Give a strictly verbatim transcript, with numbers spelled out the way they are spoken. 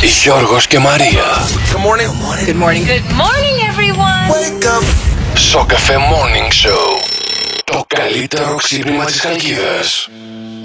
Γιώργος και Μαρία. Good morning. Good morning. Good morning, everyone. Wake up. Σοκαφέ Morning Show. Το καλύτερο ξύπνημα της Χαλκίδας.